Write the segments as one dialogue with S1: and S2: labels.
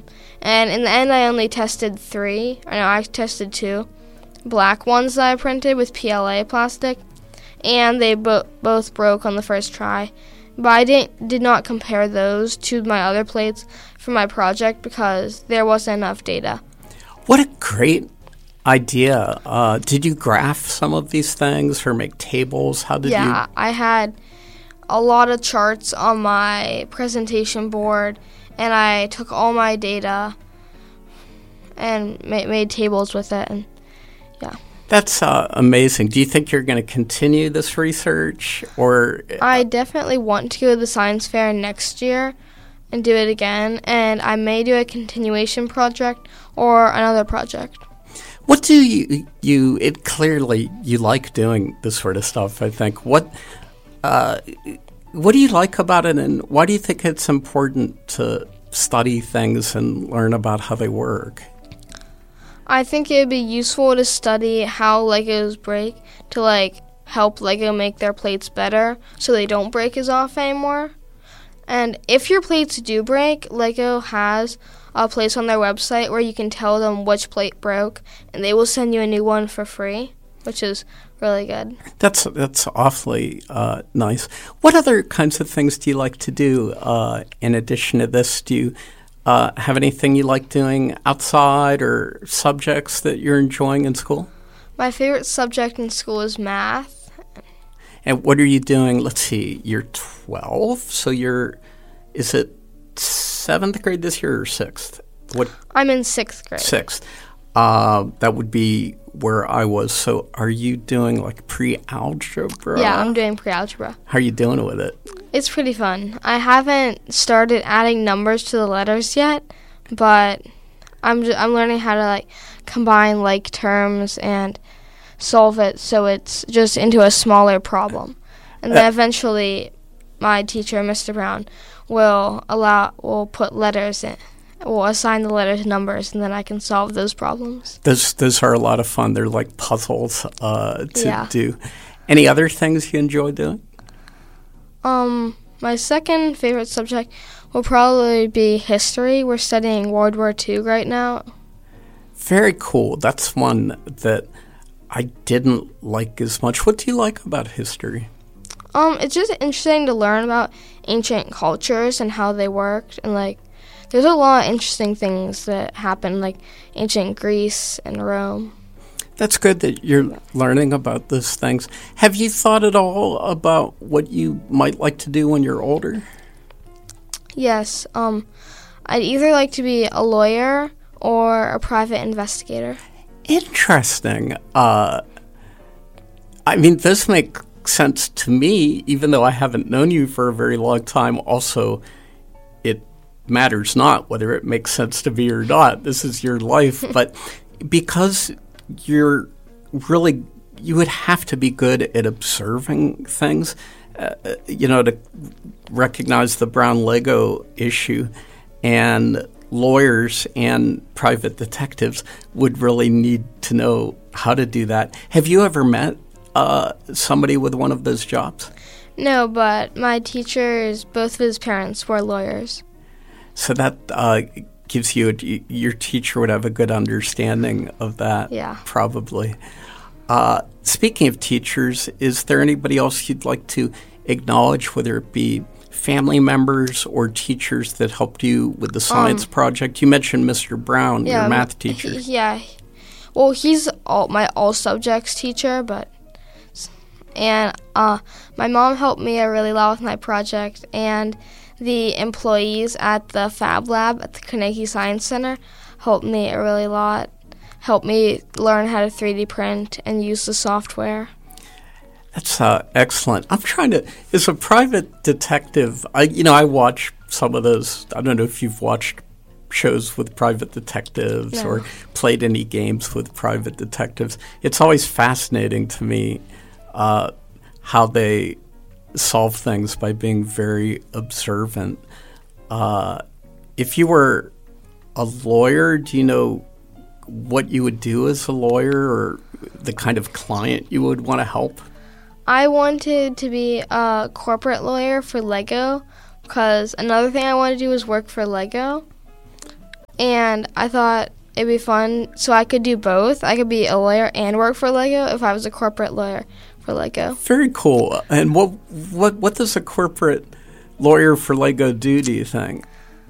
S1: And in the end, I only tested 3. I tested 2 black ones that I printed with PLA plastic, and they both broke on the first try. But I did not compare those to my other plates for my project because there wasn't enough data.
S2: What a great idea. Did you graph some of these things or make tables? How did you?
S1: Yeah, I had a lot of charts on my presentation board, and I took all my data and made tables with it, and yeah.
S2: That's amazing. Do you think you're going to continue this research, or?
S1: I definitely want to go to the science fair next year and do it again, and I may do a continuation project or another project.
S2: What do it clearly you like doing this sort of stuff, I think. What do you like about it, and why do you think it's important to study things and learn about how they work?
S1: I think it would be useful to study how Legos break to help Lego make their plates better so they don't break as often anymore. And if your plates do break, Lego has a place on their website where you can tell them which plate broke, and they will send you a new one for free, which is really good.
S2: That's awfully nice. What other kinds of things do you like to do in addition to this? Do you have anything you like doing outside or subjects that you're enjoying in school?
S1: My favorite subject in school is math.
S2: And what are you doing? Let's see, you're 12, so is it 7th grade this year or 6th?
S1: I'm in 6th grade.
S2: 6th. That would be where I was. So are you doing pre-algebra?
S1: Yeah, I'm doing pre-algebra.
S2: How are you doing with it?
S1: It's pretty fun. I haven't started adding numbers to the letters yet, but I'm learning how to combine like terms and solve it so it's just into a smaller problem. And then eventually my teacher, Mr. Brown, will put letters in. We'll assign the letters numbers, and then I can solve those problems.
S2: Those are a lot of fun. They're like puzzles to do. Any other things you enjoy doing?
S1: My second favorite subject will probably be history. We're studying World War II right now.
S2: Very cool. That's one that I didn't like as much. What do you like about history?
S1: It's just interesting to learn about ancient cultures and how they worked, and there's a lot of interesting things that happen, like ancient Greece and Rome.
S2: That's good that you're learning about those things. Have you thought at all about what you might like to do when you're older?
S1: Yes. I'd either like to be a lawyer or a private investigator.
S2: Interesting. This makes sense to me, even though I haven't known you for a very long time. Also, it matters not whether it makes sense to me or not. This is your life. But because you would have to be good at observing things, to recognize the brown Lego issue, and lawyers and private detectives would really need to know how to do that. Have you ever met somebody with one of those jobs?
S1: No, but my teachers, both of his parents were lawyers. So
S2: that gives your teacher would have a good understanding of that.
S1: Yeah.
S2: Probably. Speaking of teachers, is there anybody else you'd like to acknowledge, whether it be family members or teachers that helped you with the science project? You mentioned Mr. Brown, your math teacher.
S1: Well, he's my all subjects teacher, and my mom helped me a really lot with my project, and the employees at the Fab Lab at the Carnegie Science Center helped me a really lot, helped me learn how to 3D print and use the software.
S2: That's excellent. I'm trying to, as a private detective, I watch some of those. I don't know if you've watched shows with private detectives or played any games with private detectives. It's always fascinating to me how they solve things by being very observant. If you were a lawyer, do you know what you would do as a lawyer or the kind of client you would want to help?
S1: I wanted to be a corporate lawyer for Lego because another thing I wanted to do was work for Lego. and I thought it'd be fun so I could do both. I could be a lawyer and work for Lego if I was a corporate lawyer for Lego.
S2: Very cool. And what does a corporate lawyer for Lego do you think?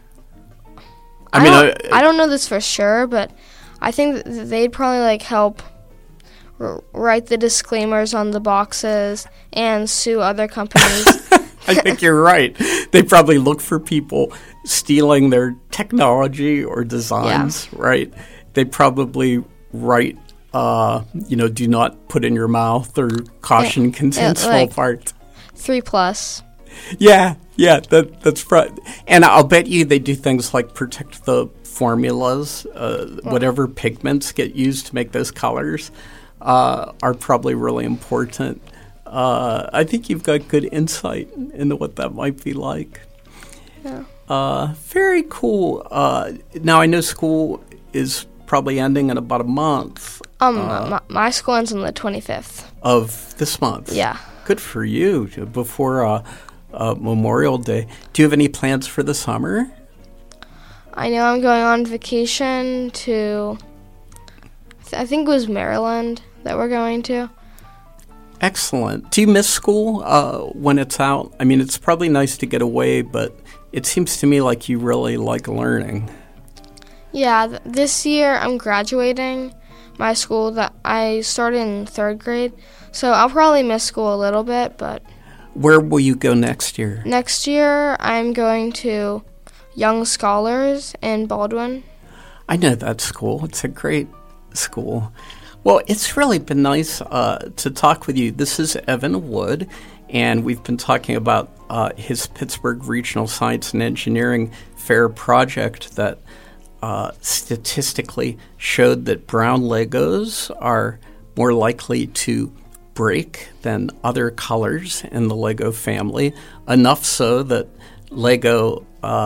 S1: I don't know this for sure, but I think they'd probably like help write the disclaimers on the boxes and sue other companies.
S2: I think you're right. They probably look for people stealing their technology or designs, right? They probably write, do not put in your mouth or caution contains small parts.
S1: 3+.
S2: Yeah, that's right. And I'll bet you they do things like protect the formulas, whatever pigments get used to make those colors are probably really important. I think you've got good insight into what that might be like.
S1: Yeah.
S2: Very cool. Now, I know school is probably ending in about a month.
S1: My school ends on the 25th.
S2: Of this month?
S1: Yeah.
S2: Good for you. Before Memorial Day. Do you have any plans for the summer?
S1: I know I'm going on vacation to, I think it was Maryland that we're going to.
S2: Excellent. Do you miss school when it's out? I mean, it's probably nice to get away, but it seems to me like you really like learning.
S1: Yeah, this year I'm graduating my school that I started in 3rd grade, so I'll probably miss school a little bit, but...
S2: Where will you go next year?
S1: Next year I'm going to Young Scholars in Baldwin.
S2: I know that school. It's a great school. Well, it's really been nice to talk with you. This is Evan Wood, and we've been talking about his Pittsburgh Regional Science and Engineering Fair project that statistically showed that brown Legos are more likely to break than other colors in the Lego family, enough so that Lego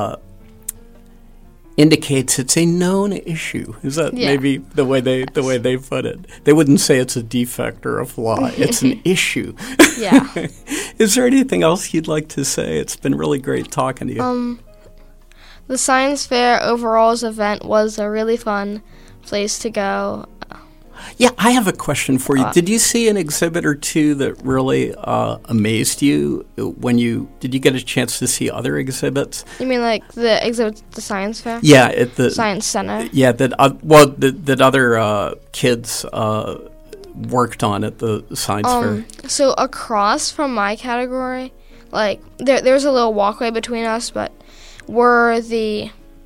S2: indicates it's a known issue. Is that maybe the way they put it? They wouldn't say it's a defect or a flaw. It's an issue.
S1: Yeah.
S2: Is there anything else you'd like to say? It's been really great talking to you.
S1: The Science Fair Overalls event was a really fun place to go.
S2: Yeah, I have a question for you. Did you see an exhibit or two that really amazed you did you get a chance to see other exhibits?
S1: You mean like the exhibit at the Science Fair?
S2: Yeah, at the
S1: Science Center.
S2: Yeah, that other kids worked on at the Science Fair.
S1: So across from my category, like there's a little walkway between us, but we're the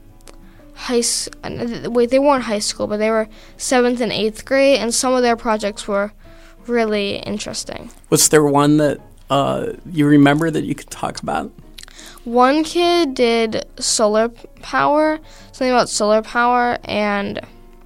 S1: they weren't high school, but they were 7th and 8th grade, and some of their projects were really interesting.
S2: Was there one that you remember that you could talk about?
S1: One kid did solar power, something about solar power, and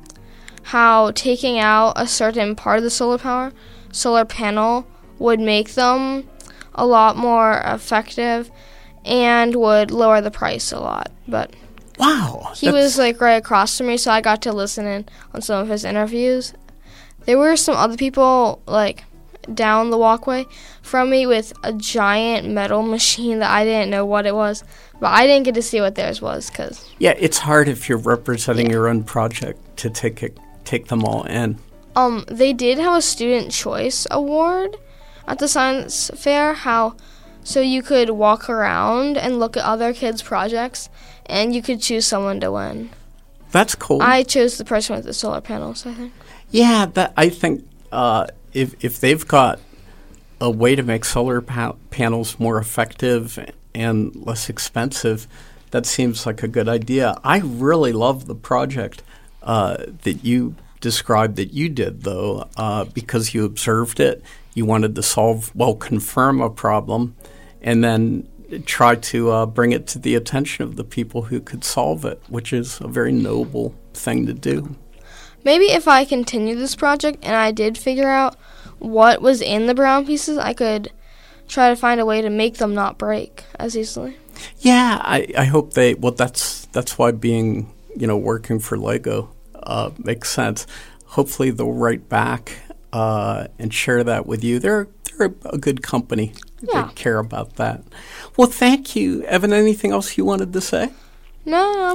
S1: how taking out a certain part of the solar panel would make them a lot more effective and would lower the price a lot. But
S2: wow,
S1: he was like right across from me, so I got to listen in on some of his interviews. There were some other people like down the walkway from me with a giant metal machine that I didn't know what it was, but I didn't get to see what theirs was because
S2: it's hard if you're representing your own project to take them all in.
S1: They did have a student choice award at the science fair, so you could walk around and look at other kids' projects, and you could choose someone to win.
S2: That's cool.
S1: I chose the person with the solar panels, I think.
S2: Yeah, I think if they've got a way to make solar panels more effective and less expensive, that seems like a good idea. I really love the project that you described that you did, though, because you observed it. You wanted to confirm a problem, and then try to bring it to the attention of the people who could solve it, which is a very noble thing to do.
S1: Maybe if I continue this project and I did figure out what was in the brown pieces, I could try to find a way to make them not break as easily.
S2: Yeah, I hope that's why being, working for Lego makes sense. Hopefully they'll write back and share that with you. They're a good company.
S1: Yeah.
S2: They care about that. Well, thank you. Evan, anything else you wanted to say?
S1: No, I'm good.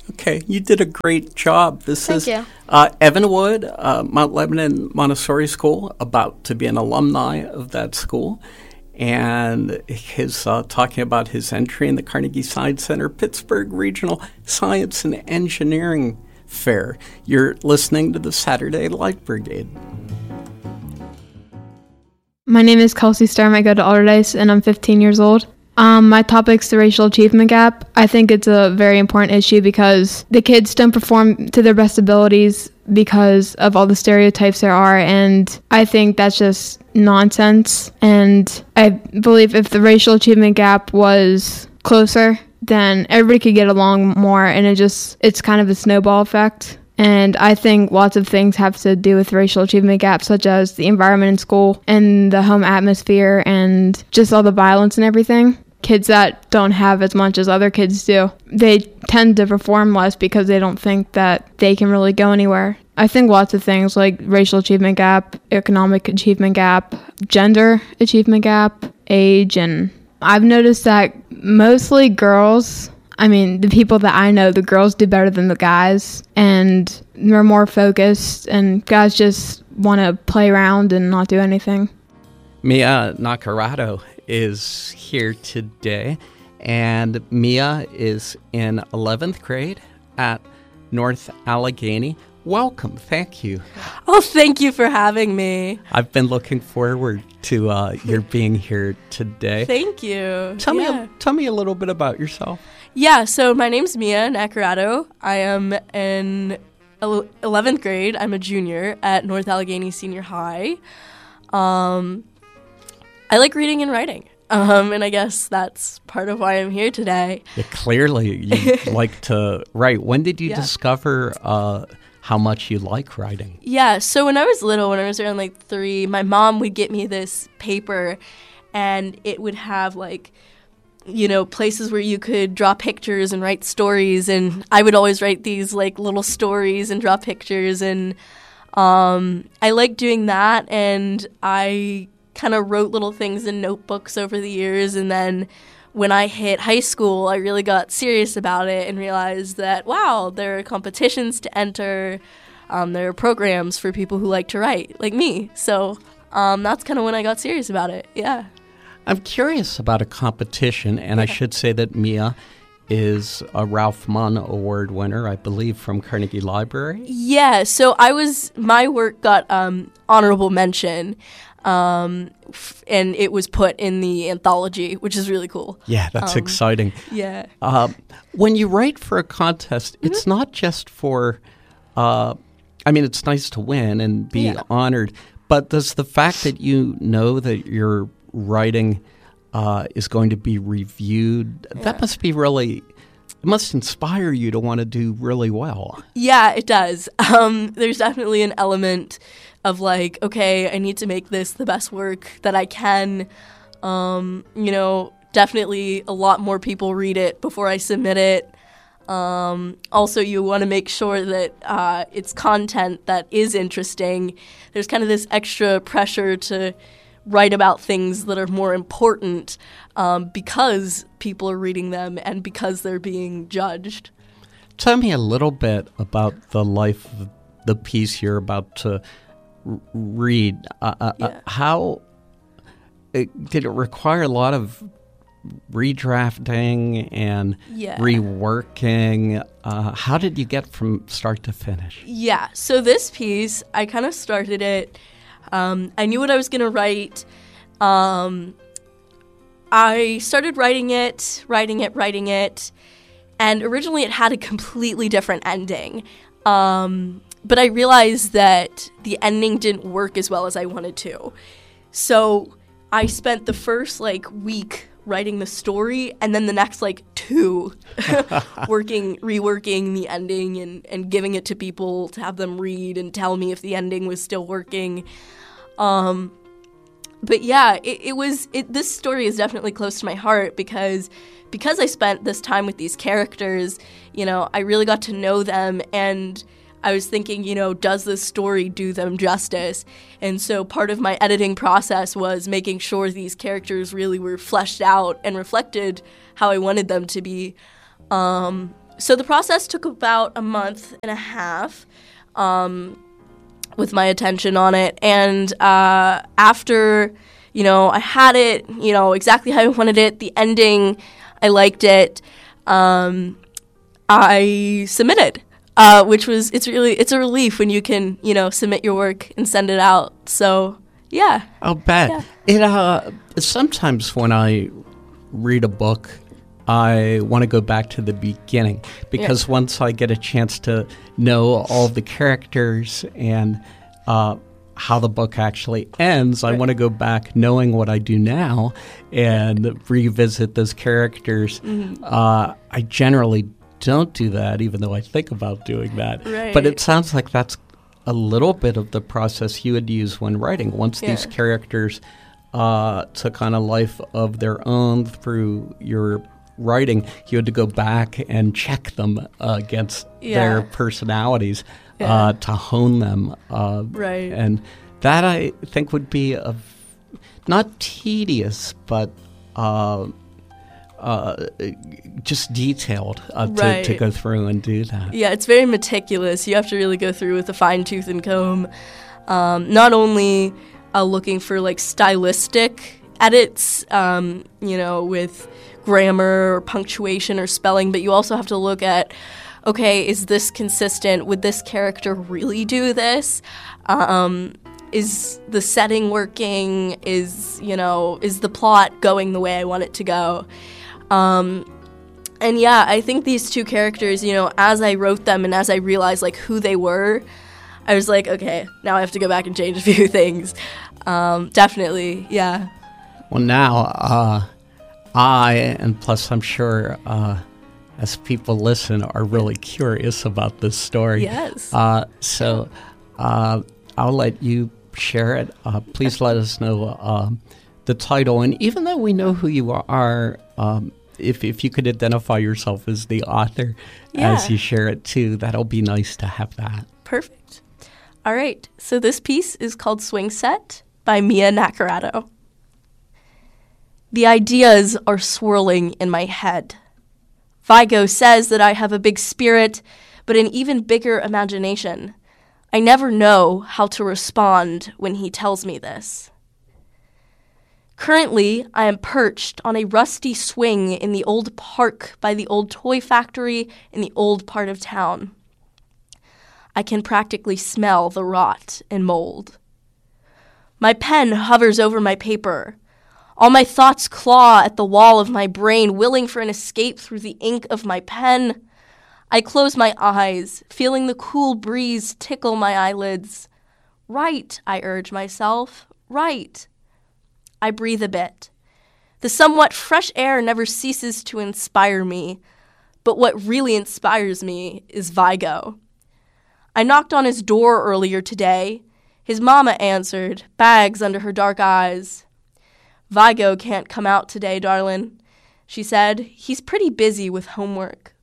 S2: Okay, you did a great job. This
S1: Thank
S2: is
S1: you.
S2: Evan Wood, Mount Lebanon Montessori School, about to be an alumni of that school. And he's talking about his entry in the Carnegie Science Center Pittsburgh Regional Science and Engineering Fair. You're listening to the Saturday Light Brigade.
S3: My name is Kelsey Sturm. I go to Alderdice, and I'm 15 years old. My topic's the racial achievement gap. I think it's a very important issue because the kids don't perform to their best abilities because of all the stereotypes there are, and I think that's just nonsense. And I believe if the racial achievement gap was closer, then everybody could get along more, and it's kind of a snowball effect. And I think lots of things have to do with racial achievement gaps, such as the environment in school and the home atmosphere and just all the violence and everything. Kids that don't have as much as other kids do, they tend to perform less because they don't think that they can really go anywhere. I think lots of things like racial achievement gap, economic achievement gap, gender achievement gap, age, and I've noticed that mostly girls, the people that I know, the girls do better than the guys, and they're more focused, and guys just want to play around and not do anything.
S2: Mia Nacarado is here today, and Mia is in 11th grade at North Allegheny. Welcome. Thank you.
S4: Oh, thank you for having me.
S2: I've been looking forward to your being here today.
S4: Thank you.
S2: Tell me a little bit about yourself.
S4: Yeah, so my name's Mia Nacarado. I am in 11th grade. I'm a junior at North Allegheny Senior High. I like reading and writing, and I guess that's part of why I'm here today.
S2: Yeah, clearly, you like to write. When did you discover how much you like writing?
S4: Yeah, so when I was little, when I was around 3, my mom would get me this paper, and it would have places where you could draw pictures and write stories, and I would always write these little stories and draw pictures, and I liked doing that, and I kind of wrote little things in notebooks over the years, and then when I hit high school, I really got serious about it and realized that, wow, there are competitions to enter, there are programs for people who like to write, like me, so that's kind of when I got serious about it, yeah.
S2: I'm curious about a competition, and I should say that Mia is a Ralph Munn Award winner, I believe, from Carnegie Library.
S4: Yeah, so my work got honorable mention, and it was put in the anthology, which is really cool.
S2: Yeah, that's exciting.
S4: Yeah.
S2: When you write for a contest, it's not just for, it's nice to win and be honored, but does the fact that you know that your writing is going to be reviewed, that must be it must inspire you to want to do really well.
S4: Yeah, it does. There's definitely an element of okay, I need to make this the best work that I can. Definitely a lot more people read it before I submit it. Also, you want to make sure that it's content that is interesting. There's kind of this extra pressure to write about things that are more important because people are reading them and because they're being judged.
S2: Tell me a little bit about the life of the piece you're about to read. How did it require a lot of redrafting and reworking? How did you get from start to finish?
S4: Yeah, so this piece, I kind of started it. I knew what I was going to write. I started writing it, and originally it had a completely different ending. But I realized that the ending didn't work as well as I wanted to. So I spent the first week writing the story, and then the next 2 reworking the ending and giving it to people to have them read and tell me if the ending was still working. But yeah, this story is definitely close to my heart because I spent this time with these characters, I really got to know them, and I was thinking, does this story do them justice? And so part of my editing process was making sure these characters really were fleshed out and reflected how I wanted them to be. So the process took about a month and a half with my attention on it. And after, I had it, exactly how I wanted it, the ending, I liked it, I submitted. Which was, it's a relief when you can, submit your work and send it out. So, yeah.
S2: I'll bet. Yeah. Sometimes when I read a book, I want to go back to the beginning because once I get a chance to know all the characters and how the book actually ends, I want to go back knowing what I do now and revisit those characters. Mm-hmm. I generally don't do that, even though I think about doing that.
S4: Right.
S2: But it sounds like that's a little bit of the process you would use when writing. Once these characters took on a life of their own through your writing, you had to go back and check them against their personalities to hone them.
S4: Right.
S2: And that, I think, would be not tedious, but just detailed to go through and do that.
S4: Yeah, it's very meticulous. You have to really go through with a fine tooth and comb. Not only looking for like stylistic edits, with grammar or punctuation or spelling, but you also have to look at, okay, is this consistent? Would this character really do this? Is the setting working? Is the plot going the way I want it to go? And yeah, I think these two characters, as I wrote them and as I realized like who they were, I was like, okay, now I have to go back and change a few things. Definitely, yeah.
S2: Well, now, and plus I'm sure as people listen, are really curious about this story.
S4: Yes.
S2: So I'll let you share it. Please let us know the title. And even though we know who you are, if you could identify yourself as the author as you share it too, that'll be nice to have that.
S4: Perfect. All right. So this piece is called Swing Set by Mia Nacarado. The ideas are swirling in my head. Vigo says that I have a big spirit, but an even bigger imagination. I never know how to respond when he tells me this. Currently, I am perched on a rusty swing in the old park by the old toy factory in the old part of town. I can practically smell the rot and mold. My pen hovers over my paper. All my thoughts claw at the wall of my brain, willing for an escape through the ink of my pen. I close my eyes, feeling the cool breeze tickle my eyelids. Write, I urge myself, write. I breathe a bit. The somewhat fresh air never ceases to inspire me, but what really inspires me is Vigo. I knocked on his door earlier today. His mama answered, bags under her dark eyes. Vigo can't come out today, darlin', she said. He's pretty busy with homework.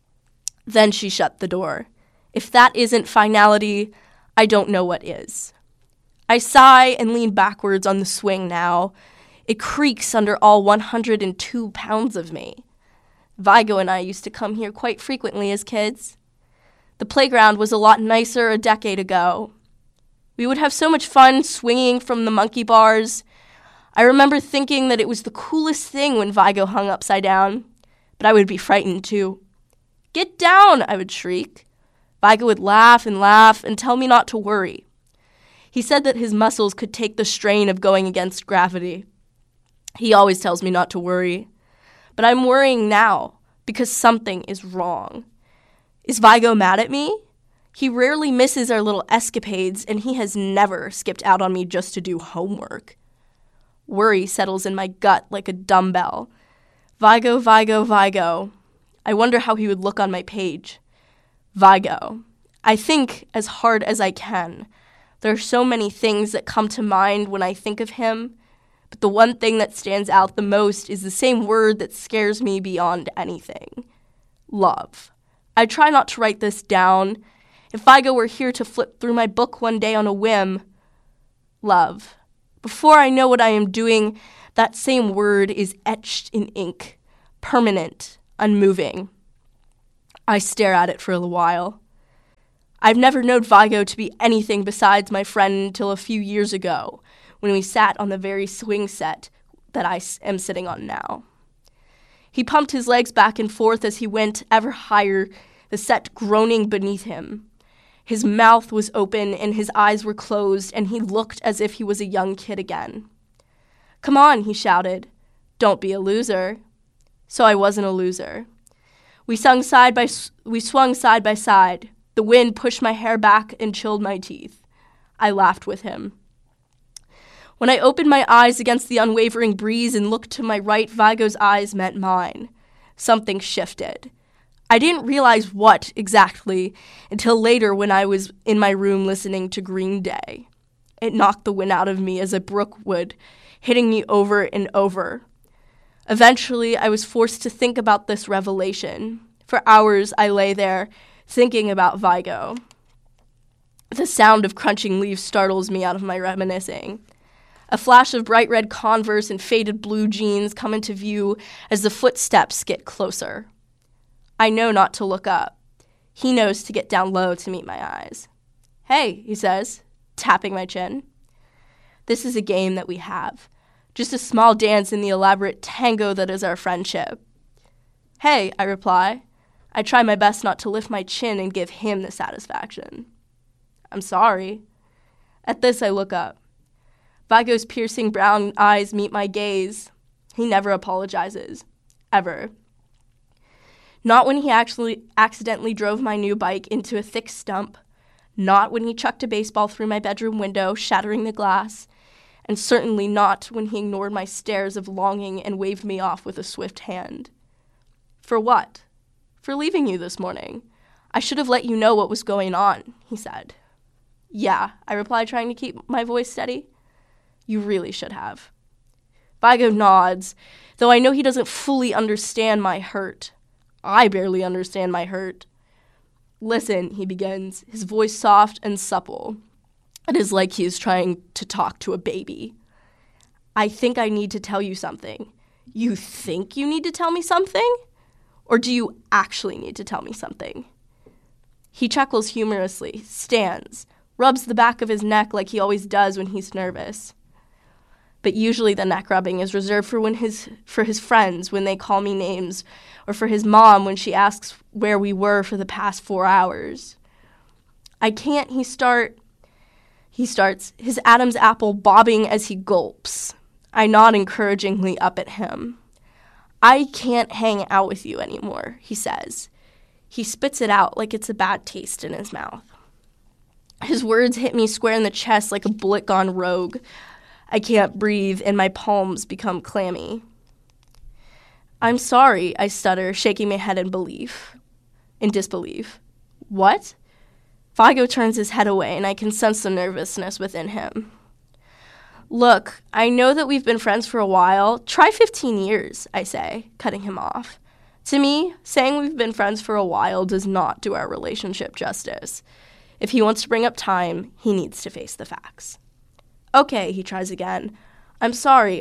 S4: Then she shut the door. If that isn't finality, I don't know what is. I sigh and lean backwards on the swing now. It creaks under all 102 pounds of me. Vigo and I used to come here quite frequently as kids. The playground was a lot nicer a decade ago. We would have so much fun swinging from the monkey bars. I remember thinking that it was the coolest thing when Vigo hung upside down, but I would be frightened too. Get down, I would shriek. Vigo would laugh and tell me not to worry. He said that his muscles could take the strain of going against gravity. He always tells me not to worry. But I'm worrying now because something is wrong. Is Vigo mad at me? He rarely misses our little escapades, and he has never skipped out on me just to do homework. Worry settles in my gut like a dumbbell. Vigo, Vigo, Vigo. I wonder how he would look on my page. Vigo. I think as hard as I can. There are so many things that come to mind when I think of him, but the one thing that stands out the most is the same word that scares me beyond anything. Love. I try not to write this down. If Vigo were here to flip through my book one day on a whim. Love. Before I know what I am doing, that same word is etched in ink, permanent, unmoving. I stare at it for a while. I've never known Vigo to be anything besides my friend until a few years ago, when we sat on the very swing set that I am sitting on now. He pumped his legs back and forth as he went ever higher, the set groaning beneath him. His mouth was open and his eyes were closed, and he looked as if he was a young kid again. "Come on," he shouted. "Don't be a loser." So I wasn't a loser. We swung side by side. The wind pushed my hair back and chilled my teeth. I laughed with him. When I opened my eyes against the unwavering breeze and looked to my right, Vigo's eyes met mine. Something shifted. I didn't realize what exactly until later when I was in my room listening to Green Day. It knocked the wind out of me as a brook would, hitting me over and over. Eventually, I was forced to think about this revelation. For hours, I lay there, thinking about Vigo. The sound of crunching leaves startles me out of my reminiscing. A flash of bright red Converse and faded blue jeans come into view as the footsteps get closer. I know not to look up. He knows to get down low to meet my eyes. "Hey," he says, tapping my chin. This is a game that we have. Just a small dance in the elaborate tango that is our friendship. "Hey," I reply. I try my best not to lift my chin and give him the satisfaction. "I'm sorry." At this, I look up. Vigo's piercing brown eyes meet my gaze. He never apologizes. Ever. Not when he actually accidentally drove my new bike into a thick stump. Not when he chucked a baseball through my bedroom window, shattering the glass. And certainly not when he ignored my stares of longing and waved me off with a swift hand. "For what?" "For leaving you this morning. I should have let you know what was going on," he said. "Yeah," I replied, trying to keep my voice steady. "You really should have." Vigo nods, though I know he doesn't fully understand my hurt. I barely understand my hurt. "Listen," he begins, his voice soft and supple. It is like he is trying to talk to a baby. "I think I need to tell you something." "You think you need to tell me something? Or do you actually need to tell me something?" He chuckles humorously, stands, rubs the back of his neck like he always does when he's nervous. But usually the neck rubbing is reserved for his friends when they call me names, or for his mom when she asks where we were for the past 4 hours. "I can't," he starts, his Adam's apple bobbing as he gulps. I nod encouragingly up at him. "I can't hang out with you anymore," he says. He spits it out like it's a bad taste in his mouth. His words hit me square in the chest like a bullet gone rogue. I can't breathe, and my palms become clammy. "I'm sorry," I stutter, shaking my head in disbelief. "What?" Vigo turns his head away, and I can sense the nervousness within him. "Look, I know that we've been friends for a while. Try 15 years, I say, cutting him off. To me, saying we've been friends for a while does not do our relationship justice. If he wants to bring up time, he needs to face the facts. "Okay," he tries again. "I'm sorry,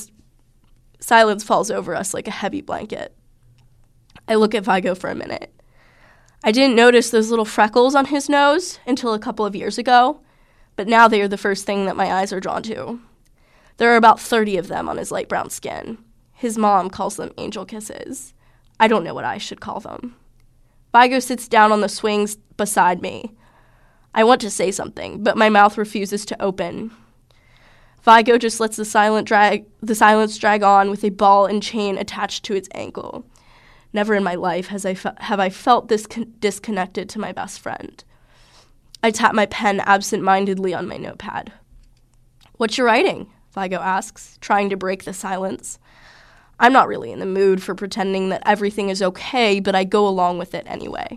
S4: Silence falls over us like a heavy blanket. I look at Vigo for a minute. I didn't notice those little freckles on his nose until a couple of years ago, but now they are the first thing that my eyes are drawn to. There are about 30 of them on his light brown skin. His mom calls them angel kisses. I don't know what I should call them. Vigo sits down on the swings beside me. I want to say something, but my mouth refuses to open. Vigo just lets the silence drag on with a ball and chain attached to its ankle. Never in my life have I felt this disconnected to my best friend. I tap my pen absent-mindedly on my notepad. "What you writing?" Vigo asks, trying to break the silence. I'm not really in the mood for pretending that everything is okay, but I go along with it anyway.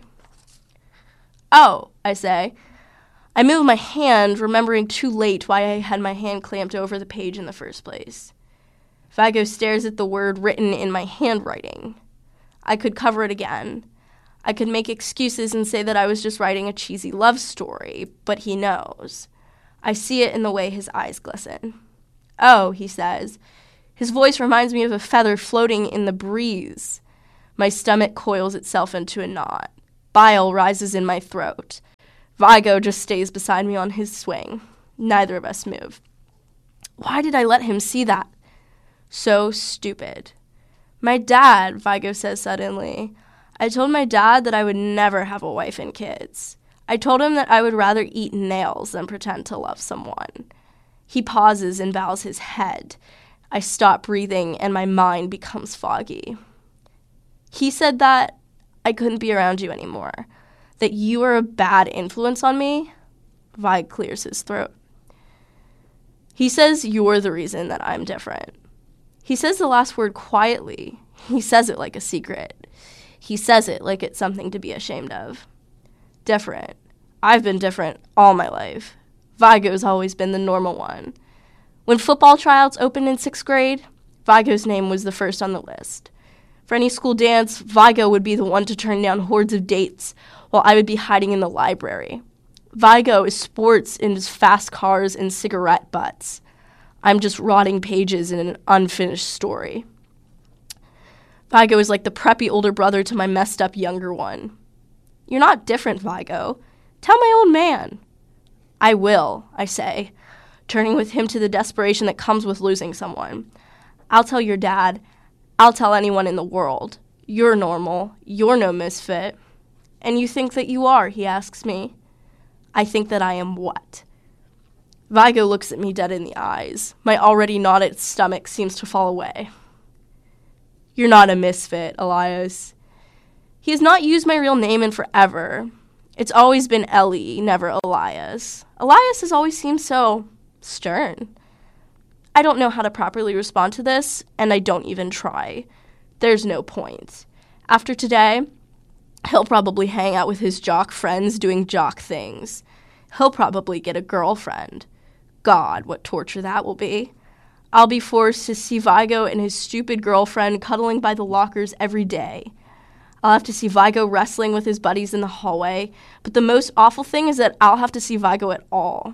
S4: "Oh," I say. I move my hand, remembering too late why I had my hand clamped over the page in the first place. Vigo stares at the word written in my handwriting. I could cover it again. I could make excuses and say that I was just writing a cheesy love story, but he knows. I see it in the way his eyes glisten. "Oh," he says. His voice reminds me of a feather floating in the breeze. My stomach coils itself into a knot. Bile rises in my throat. Vigo just stays beside me on his swing. Neither of us move. Why did I let him see that? So stupid. My dad, Vigo says suddenly. I told my dad that I would never have a wife and kids. I told him that I would rather eat nails than pretend to love someone. He pauses and bows his head. I stop breathing and my mind becomes foggy. He said that I couldn't be around you anymore, that you were a bad influence on me. Vig clears his throat. He says you're the reason that I'm different. He says the last word quietly. He says it like a secret. He says it like it's something to be ashamed of. Different. I've been different all my life. Vigo's always been the normal one. When football tryouts opened in 6th grade, Vigo's name was the first on the list. For any school dance, Vigo would be the one to turn down hordes of dates while I would be hiding in the library. Vigo is sports in his fast cars and cigarette butts. I'm just rotting pages in an unfinished story. Vigo is like the preppy older brother to my messed up younger one. You're not different, Vigo. Tell my old man. I will, I say, turning with him to the desperation that comes with losing someone. I'll tell your dad. I'll tell anyone in the world. You're normal. You're no misfit. And you think that you are, he asks me. I think that I am what? Vigo looks at me dead in the eyes. My already knotted stomach seems to fall away. You're not a misfit, Elias. He has not used my real name in forever. It's always been Ellie, never Elias. Elias has always seemed so stern. I don't know how to properly respond to this, and I don't even try. There's no point. After today, he'll probably hang out with his jock friends doing jock things. He'll probably get a girlfriend. God, what torture that will be. I'll be forced to see Vigo and his stupid girlfriend cuddling by the lockers every day. I'll have to see Vigo wrestling with his buddies in the hallway, but the most awful thing is that I'll have to see Vigo at all.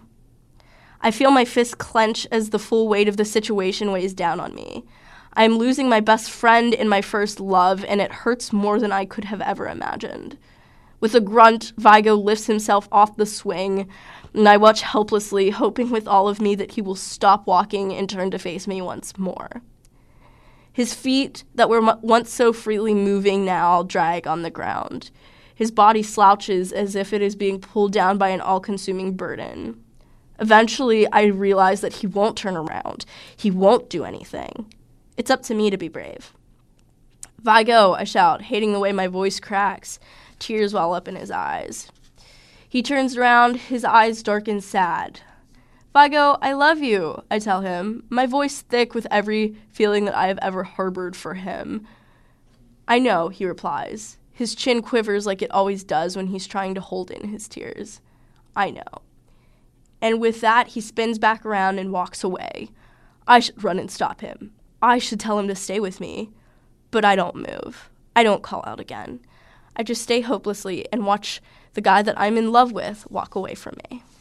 S4: I feel my fists clench as the full weight of the situation weighs down on me. I am losing my best friend and my first love, and it hurts more than I could have ever imagined. With a grunt, Vigo lifts himself off the swing, and I watch helplessly, hoping with all of me that he will stop walking and turn to face me once more. His feet, that were once so freely moving, now drag on the ground. His body slouches as if it is being pulled down by an all-consuming burden. Eventually, I realize that he won't turn around. He won't do anything. It's up to me to be brave. Vigo, I shout, hating the way my voice cracks. Tears well up in his eyes. He turns around, his eyes darken sad. Vigo, I love you, I tell him, my voice thick with every feeling that I have ever harbored for him. I know, he replies. His chin quivers like it always does when he's trying to hold in his tears. I know. And with that, he spins back around and walks away. I should run and stop him. I should tell him to stay with me. But I don't move. I don't call out again. I just stay hopelessly and watch the guy that I'm in love with walk away from me.